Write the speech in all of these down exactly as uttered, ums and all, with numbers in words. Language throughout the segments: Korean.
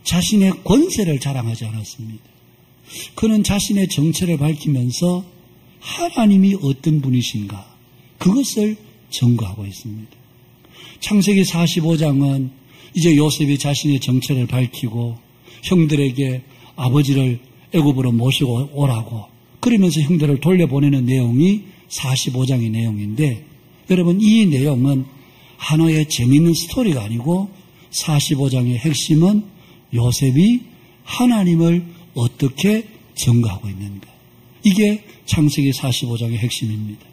자신의 권세를 자랑하지 않았습니다. 그는 자신의 정체를 밝히면서 하나님이 어떤 분이신가 그것을 증거하고 있습니다. 창세기 사십오 장은 이제 요셉이 자신의 정체를 밝히고 형들에게 아버지를 애굽으로 모시고 오라고 그러면서 형들을 돌려보내는 내용이 사십오 장의 내용인데 여러분 이 내용은 하나의 재미있는 스토리가 아니고 사십오 장의 핵심은 요셉이 하나님을 어떻게 증거하고 있는가. 이게 창세기 사십오 장의 핵심입니다.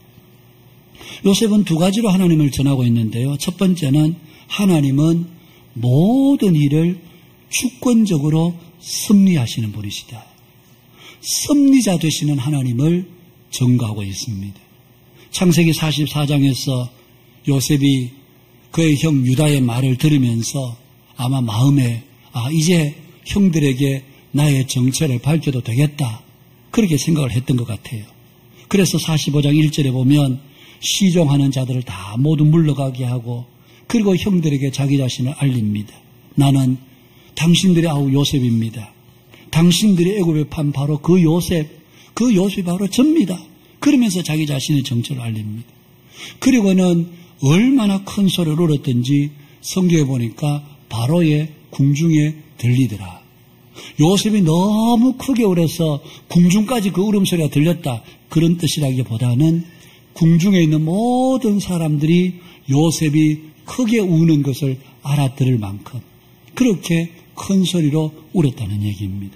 요셉은 두 가지로 하나님을 전하고 있는데요. 첫 번째는 하나님은 모든 일을 주권적으로 섭리하시는 분이시다. 섭리자 되시는 하나님을 증거하고 있습니다. 창세기 사십사 장에서 요셉이 그의 형 유다의 말을 들으면서 아마 마음에 아 이제 형들에게 나의 정체를 밝혀도 되겠다 그렇게 생각을 했던 것 같아요. 그래서 사십오 장 일 절에 보면 시종하는 자들을 다 모두 물러가게 하고 그리고 형들에게 자기 자신을 알립니다. 나는 당신들의 아우 요셉입니다. 당신들이 애굽에 판 바로 그 요셉, 그 요셉이 바로 접니다. 그러면서 자기 자신의 정체를 알립니다. 그리고는 얼마나 큰 소리를 울었던지 성경에 보니까 바로의 궁중에 들리더라. 요셉이 너무 크게 울어서 궁중까지 그 울음소리가 들렸다. 그런 뜻이라기보다는 궁중에 있는 모든 사람들이 요셉이 크게 우는 것을 알아들을 만큼 그렇게 큰 소리로 울었다는 얘기입니다.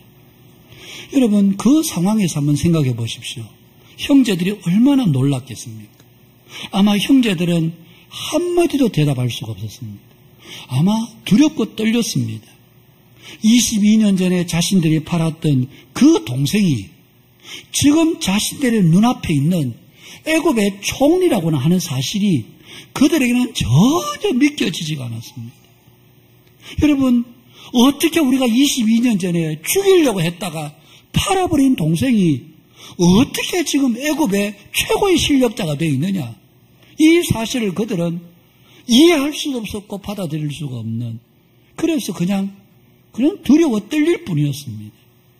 여러분 그 상황에서 한번 생각해 보십시오. 형제들이 얼마나 놀랐겠습니까? 아마 형제들은 한마디도 대답할 수가 없었습니다. 아마 두렵고 떨렸습니다. 이십이 년 전에 자신들이 팔았던 그 동생이 지금 자신들의 눈앞에 있는 애굽의 총리라고나 하는 사실이 그들에게는 전혀 믿겨지지가 않았습니다. 여러분 어떻게 우리가 이십이 년 전에 죽이려고 했다가 팔아버린 동생이 어떻게 지금 애굽의 최고의 실력자가 되어 있느냐. 이 사실을 그들은 이해할 수도 없었고 받아들일 수가 없는 그래서 그냥 그냥 두려워 떨릴 뿐이었습니다.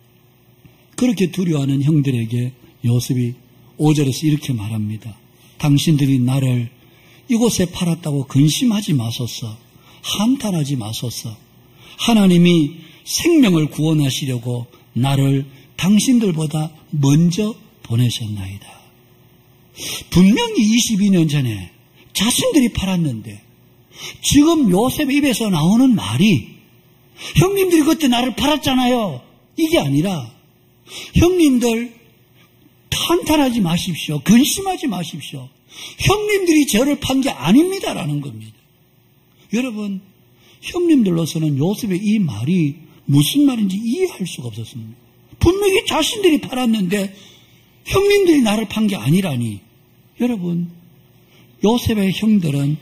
그렇게 두려워하는 형들에게 요셉이 오 절에서 이렇게 말합니다. 당신들이 나를 이곳에 팔았다고 근심하지 마소서. 한탄하지 마소서. 하나님이 생명을 구원하시려고 나를 당신들보다 먼저 보내셨나이다. 분명히 이십이 년 전에 자신들이 팔았는데 지금 요셉의 입에서 나오는 말이 형님들이 그때 나를 팔았잖아요. 이게 아니라 형님들 한탄하지 마십시오. 근심하지 마십시오. 형님들이 저를 판 게 아닙니다라는 겁니다. 여러분 형님들로서는 요셉의 이 말이 무슨 말인지 이해할 수가 없었습니다. 분명히 자신들이 팔았는데 형님들이 나를 판 게 아니라니. 여러분 요셉의 형들은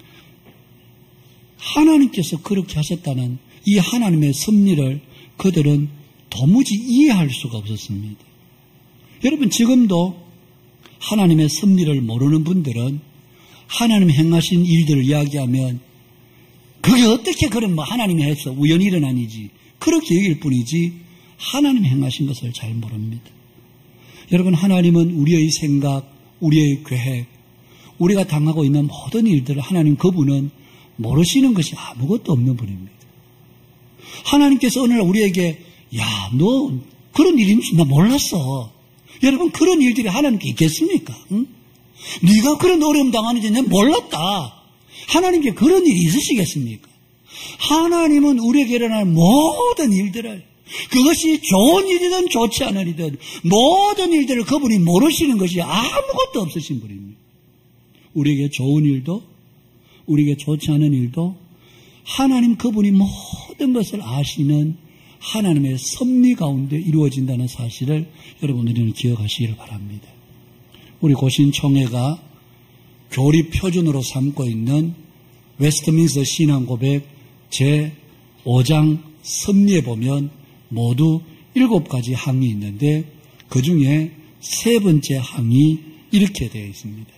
하나님께서 그렇게 하셨다는 이 하나님의 섭리를 그들은 도무지 이해할 수가 없었습니다. 여러분 지금도 하나님의 섭리를 모르는 분들은 하나님 행하신 일들을 이야기하면 그게 어떻게 그런 뭐 하나님이 해서 우연히 일어난 일이지 그렇게 얘기할 뿐이지 하나님 행하신 것을 잘 모릅니다. 여러분 하나님은 우리의 생각, 우리의 계획, 우리가 당하고 있는 모든 일들을 하나님 그분은 모르시는 것이 아무것도 없는 분입니다. 하나님께서 오늘 우리에게 야, 너 그런 일인 줄 나 몰랐어. 여러분 그런 일들이 하나님께 있겠습니까? 응? 네가 그런 어려움 당하는지 난 몰랐다. 하나님께 그런 일이 있으시겠습니까? 하나님은 우리에게 일어나는 모든 일들을 그것이 좋은 일이든 좋지 않은 일이든 모든 일들을 그분이 모르시는 것이 아무것도 없으신 분입니다. 우리에게 좋은 일도 우리에게 좋지 않은 일도 하나님 그분이 모든 것을 아시는 하나님의 섭리 가운데 이루어진다는 사실을 여러분 우리는 기억하시기를 바랍니다. 우리 고신총회가 교리 표준으로 삼고 있는 웨스트민스터 신앙고백 제오 장 섭리에 보면 모두 일곱 가지 항이 있는데 그 중에 세 번째 항이 이렇게 되어 있습니다.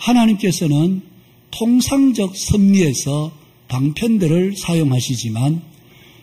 하나님께서는 통상적 섭리에서 방편들을 사용하시지만